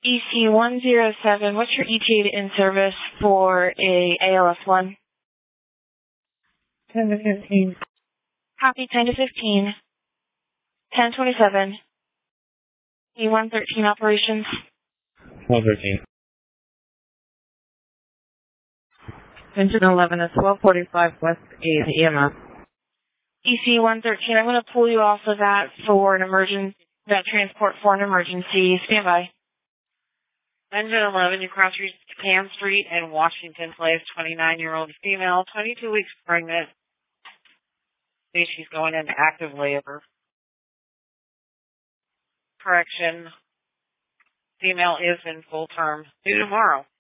EC107, what's your ETA in service for a ALS1? 10 to 15. Copy 10 to 15. 1027. E113 operations. 1213. Engine 11 at 1245 West 8 EMS. EC113, I'm going to pull you off of that for that transport for an emergency. Stand by. Engine 11, you cross Cam Street in Washington Place, 29-year-old female, 22 weeks pregnant. See, she's going into active labor. Correction. Female is in full term. Due tomorrow.